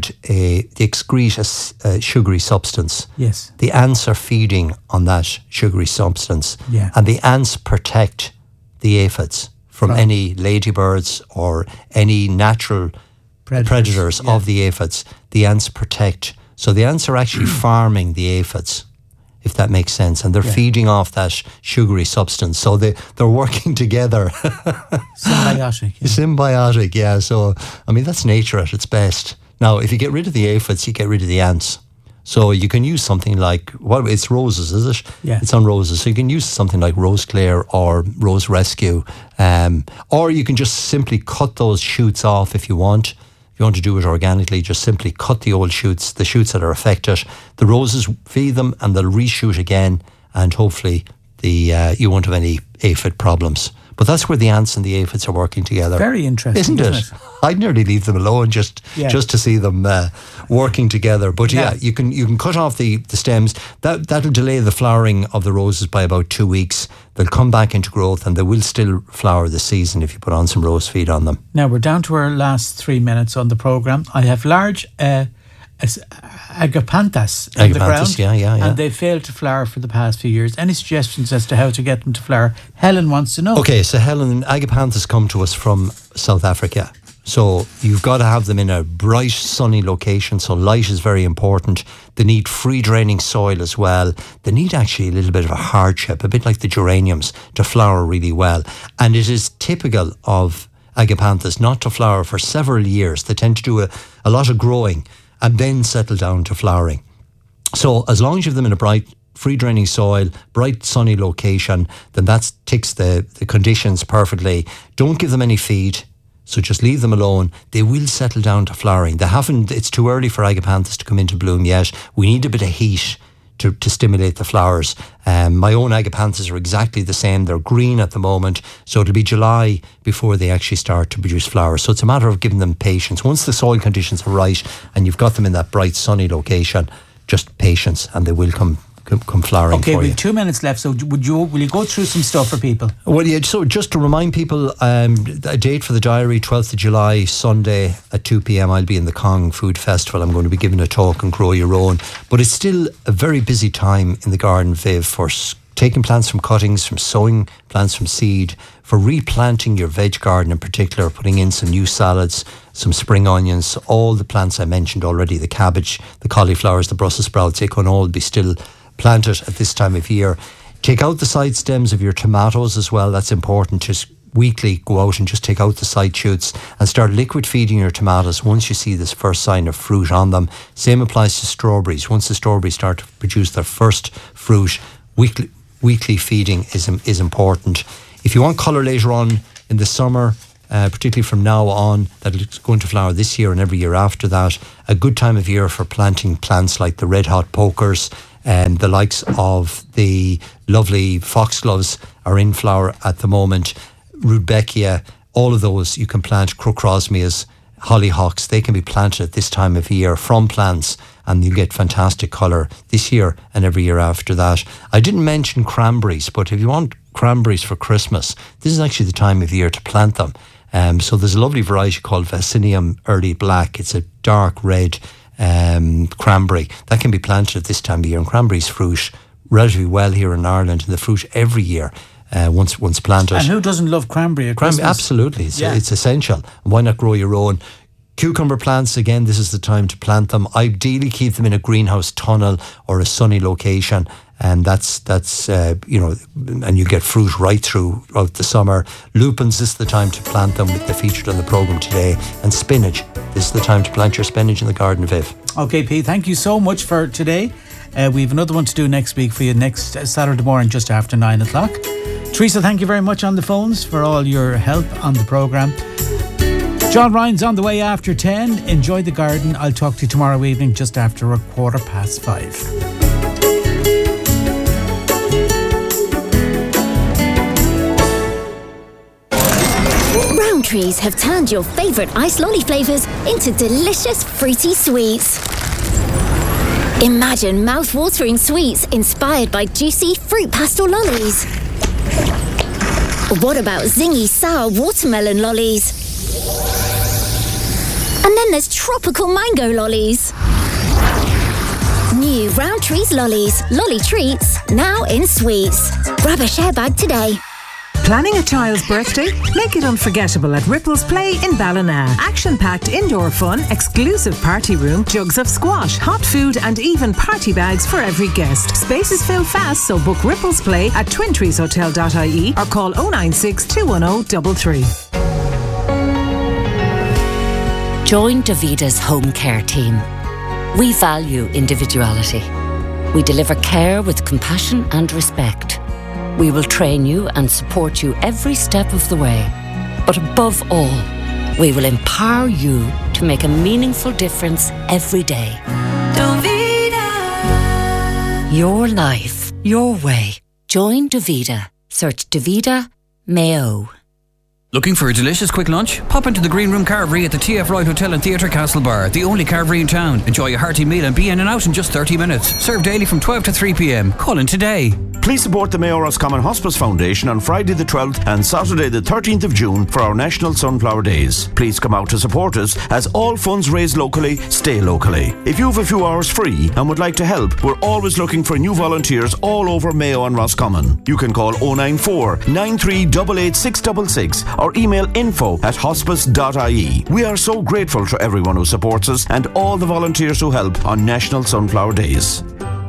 excrete a sugary substance. Yes. The ants are feeding on that sugary substance. Yeah. And the ants protect the aphids from any ladybirds or any natural predators of the aphids. The ants protect. So the ants are actually farming the aphids, if that makes sense, and they're feeding off that sugary substance. So they're working together. Symbiotic. Symbiotic, yeah. So, I mean, that's nature at its best. Now, if you get rid of the aphids, you get rid of the ants. So you can use something like, it's roses, is it? Yeah. It's on roses. So you can use something like Rose Claire or Rose Rescue. Or you can just simply cut those shoots off if you want. If you want to do it organically, just simply cut the old shoots, the shoots that are affected. The roses, feed them and they'll reshoot again, and hopefully you won't have any aphid problems. But that's where the ants and the aphids are working together. Very interesting, isn't it? I'd nearly leave them alone just to see them working together. But you can cut off the stems. That'll delay the flowering of the roses by about 2 weeks. They'll come back into growth and they will still flower this season if you put on some rose feed on them. Now we're down to our last 3 minutes on the programme. I have large agapanthus in the ground, and they failed to flower for the past few years. Any suggestions as to how to get them to flower? Helen wants to know. Okay, so Helen, agapanthus come to us from South Africa. So you've got to have them in a bright, sunny location. So light is very important. They need free draining soil as well. They need actually a little bit of a hardship, a bit like the geraniums, to flower really well. And it is typical of agapanthus not to flower for several years. They tend to do a lot of growing and then settle down to flowering. So as long as you have them in a bright, free draining soil, bright sunny location, then that ticks the conditions perfectly. Don't give them any feed. So just leave them alone. They will settle down to flowering. It's too early for agapanthus to come into bloom yet. We need a bit of heat to stimulate the flowers. My own agapanthus are exactly the same. They're green at the moment. So it'll be July before they actually start to produce flowers. So it's a matter of giving them patience. Once the soil conditions are right and you've got them in that bright sunny location, just patience and they will come flowering for you. Okay, we have 2 minutes left, so will you go through some stuff for people? Well, yeah, so just to remind people, a date for the diary, 12th of July, Sunday at 2 p.m. I'll be in the Kong Food Festival. I'm going to be giving a talk on Grow Your Own. But it's still a very busy time in the garden, Viv, for taking plants from cuttings, from sowing plants from seed, for replanting your veg garden in particular, putting in some new salads, some spring onions, all the plants I mentioned already, the cabbage, the cauliflowers, the Brussels sprouts, they can all be still planted at this time of year. Take out the side stems of your tomatoes as well. That's important. Just weekly go out and just take out the side shoots and start liquid feeding your tomatoes once you see this first sign of fruit on them. Same applies to strawberries. Once the strawberries start to produce their first fruit, weekly feeding is important. If you want colour later on in the summer, particularly from now on, that it's going to flower this year and every year after that, a good time of year for planting plants like the red hot pokers and the likes of the lovely foxgloves are in flower at the moment. Rudbeckia, all of those you can plant. Crocrosmias, hollyhocks, they can be planted at this time of year from plants, and you'll get fantastic colour this year and every year after that. I didn't mention cranberries, but if you want cranberries for Christmas, this is actually the time of year to plant them. So there's a lovely variety called Vaccinium Early Black. It's a dark red cranberry that can be planted at this time of year, and cranberries fruit relatively well here in Ireland, and the fruit every year once planted. And who doesn't love cranberry at Christmas? Absolutely, it's essential. Why not grow your own? Cucumber plants, again, this is the time to plant them. Ideally keep them in a greenhouse tunnel or a sunny location, and that's and you get fruit right throughout the summer. Lupins, this is the time to plant them. They're featured on the programme today. And spinach, this is the time to plant your spinach in the garden, Viv. Okay, Pete, thank you so much for today. We have another one to do next week for you, next Saturday morning just after 9 o'clock. Teresa, thank you very much on the phones for all your help on the programme. John Ryan's on the way after 10. Enjoy the garden. I'll talk to you tomorrow evening just after 5:15. Rowntrees have turned your favourite ice lolly flavours into delicious fruity sweets. Imagine mouth-watering sweets inspired by juicy fruit pastel lollies. What about zingy sour watermelon lollies? And then there's tropical mango lollies. New Rowntrees lollies, lolly treats, now in sweets. Grab a share bag today. Planning a child's birthday? Make it unforgettable at Ripples Play in Ballina. Action-packed indoor fun, exclusive party room, jugs of squash, hot food and even party bags for every guest. Spaces fill fast, so book Ripples Play at twintreeshotel.ie or call 096 210 33. Join Davida's home care team. We value individuality. We deliver care with compassion and respect. We will train you and support you every step of the way. But above all, we will empower you to make a meaningful difference every day. Davida. Your life, your way. Join Davida. Search Davida Mayo. Looking for a delicious quick lunch? Pop into the Green Room Carvery at the TF Ride Hotel and Theatre Castlebar, the only carvery in town. Enjoy a hearty meal and be in and out in just 30 minutes. Served daily from 12 to 3 p.m. Call in today. Please support the Mayo Roscommon Hospice Foundation on Friday the 12th and Saturday the 13th of June for our National Sunflower Days. Please come out to support us, as all funds raised locally stay locally. If you have a few hours free and would like to help, we're always looking for new volunteers all over Mayo and Roscommon. You can call 094 9388 666 or email info@hospice.ie. We are so grateful to everyone who supports us and all the volunteers who help on National Sunflower Days.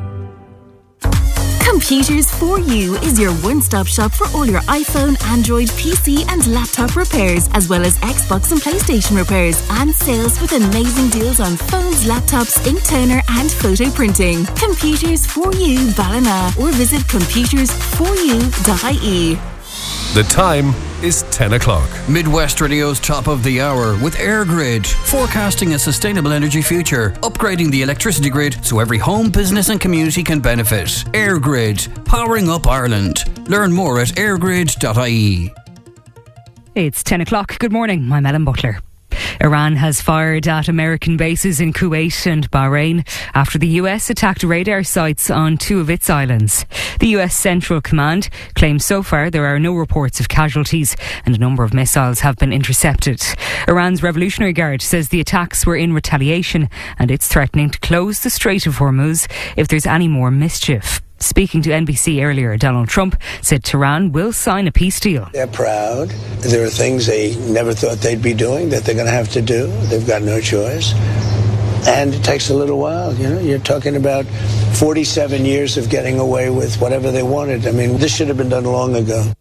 Computers For You is your one-stop shop for all your iPhone, Android, PC and laptop repairs, as well as Xbox and PlayStation repairs, and sales with amazing deals on phones, laptops, ink toner and photo printing. Computers For You Ballina, or visit computersforyou.ie. The time is 10 o'clock. Midwest Radio's top of the hour with AirGrid, forecasting a sustainable energy future, upgrading the electricity grid so every home, business and community can benefit. AirGrid, powering up Ireland. Learn more at airgrid.ie. It's 10 o'clock. Good morning. I'm Ellen Butler. Iran has fired at American bases in Kuwait and Bahrain after the US attacked radar sites on two of its islands. The US Central Command claims so far there are no reports of casualties and a number of missiles have been intercepted. Iran's Revolutionary Guard says the attacks were in retaliation and it's threatening to close the Strait of Hormuz if there's any more mischief. Speaking to NBC earlier, Donald Trump said Tehran will sign a peace deal. They're proud. There are things they never thought they'd be doing that they're going to have to do. They've got no choice. And it takes a little while. You know, you're talking about 47 years of getting away with whatever they wanted. I mean, this should have been done long ago.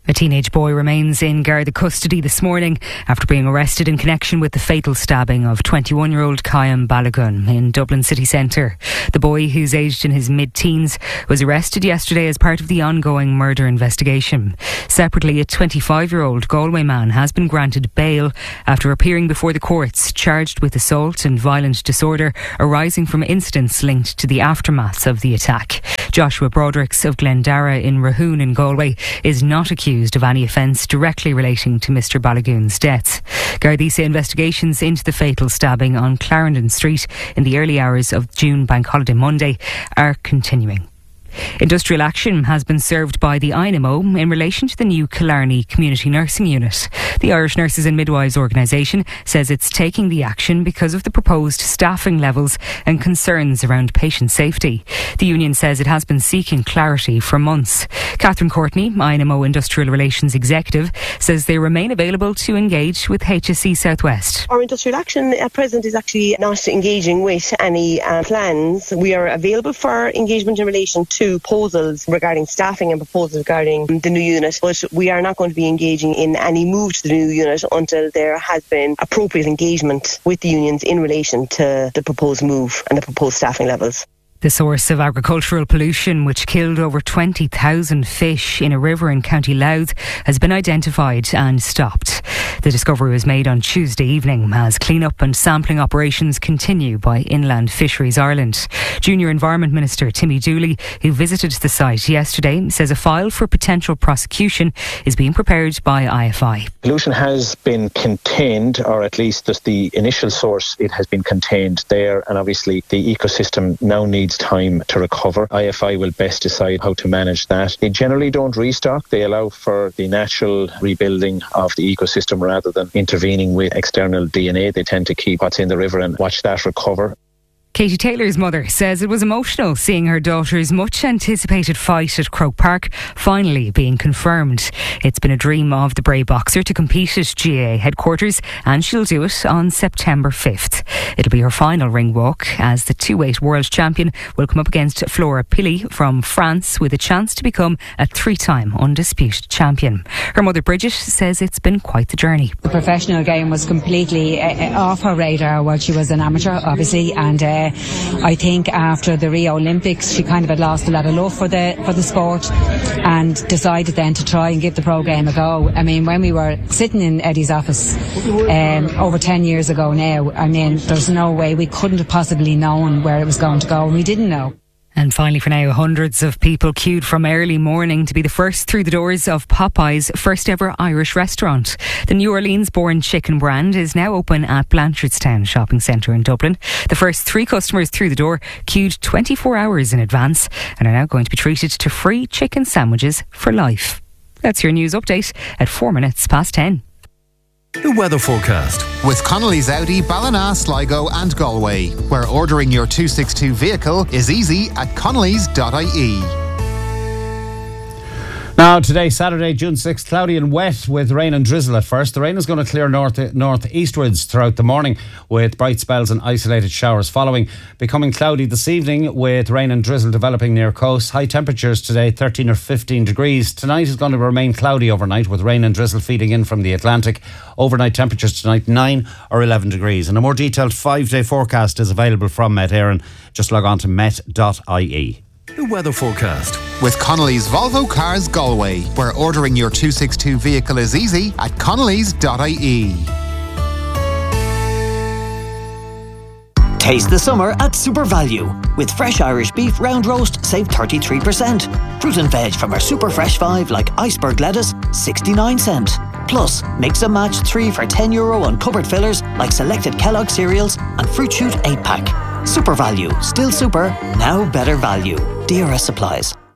A teenage boy remains in Garda custody this morning after being arrested in connection with the fatal stabbing of 21-year-old Kyan Balogun in Dublin city centre. The boy, who's aged in his mid-teens, was arrested yesterday as part of the ongoing murder investigation. Separately, a 25-year-old Galway man has been granted bail after appearing before the courts charged with assault and violent disorder arising from incidents linked to the aftermath of the attack. Joshua Brodericks of Glendara in Rahoon in Galway is not accused of any offence directly relating to Mr Balogun's death. Gardaí say investigations into the fatal stabbing on Clarendon Street in the early hours of June Bank Holiday Monday are continuing. Industrial action has been served by the INMO in relation to the new Killarney Community Nursing Unit. The Irish Nurses and Midwives organisation says it's taking the action because of the proposed staffing levels and concerns around patient safety. The union says it has been seeking clarity for months. Catherine Courtney, INMO Industrial Relations Executive, says they remain available to engage with HSE Southwest. Our industrial action at present is actually not engaging with any plans. We are available for engagement in relation to proposals regarding staffing and proposals regarding the new unit, but we are not going to be engaging in any move to the new unit until there has been appropriate engagement with the unions in relation to the proposed move and the proposed staffing levels. The source of agricultural pollution, which killed over 20,000 fish in a river in County Louth, has been identified and stopped. The discovery was made on Tuesday evening as clean-up and sampling operations continue by Inland Fisheries Ireland. Junior Environment Minister Timmy Dooley, who visited the site yesterday, says a file for potential prosecution is being prepared by IFI. Pollution has been contained, or at least just the initial source, it has been contained there, and obviously the ecosystem now needs time to recover. IFI will best decide how to manage that. They generally don't restock. They allow for the natural rebuilding of the ecosystem rather than intervening with external DNA. They tend to keep what's in the river and watch that recover. Katie Taylor's mother says it was emotional seeing her daughter's much anticipated fight at Croke Park finally being confirmed. It's been a dream of the Bray boxer to compete at GAA headquarters, and she'll do it on September 5th. It'll be her final ring walk as the 2-weight world champion will come up against Flora Pili from France with a chance to become a 3-time undisputed champion. Her mother Bridget says it's been quite the journey. The professional game was completely off her radar while she was an amateur, obviously, and I think after the Rio Olympics she kind of had lost a lot of love for the sport and decided then to try and give the pro game a go. I mean, when we were sitting in Eddie's office over 10 years ago now, I mean, there's no way we couldn't have possibly known where it was going to go, and we didn't know. And finally for now, hundreds of people queued from early morning to be the first through the doors of Popeye's first ever Irish restaurant. The New Orleans-born chicken brand is now open at Blanchardstown Shopping Centre in Dublin. The first 3 customers through the door queued 24 hours in advance and are now going to be treated to free chicken sandwiches for life. That's your news update at 4 minutes past 10. The weather forecast with Connolly's Audi, Ballina, Sligo and Galway, where ordering your 262 vehicle is easy at connellys.ie. Now today, Saturday, June 6th, cloudy and wet with rain and drizzle at first. The rain is going to clear northeastwards throughout the morning with bright spells and isolated showers following. Becoming cloudy this evening with rain and drizzle developing near coast. High temperatures today, 13 or 15 degrees. Tonight is going to remain cloudy overnight with rain and drizzle feeding in from the Atlantic. Overnight temperatures tonight, 9 or 11 degrees. And a more detailed 5-day forecast is available from Met Éireann. Just log on to met.ie. The weather forecast with Connolly's Volvo Cars Galway, where ordering your 262 vehicle is easy at connellys.ie. Taste the summer at Super Value. With fresh Irish beef round roast, save 33%. Fruit and veg from our Super Fresh 5 like iceberg lettuce, 69 cent. Plus, mix and match 3 for €10 on cupboard fillers like selected Kellogg cereals and Fruit Shoot 8-pack. Super Value, still super, now better value. DRS supplies.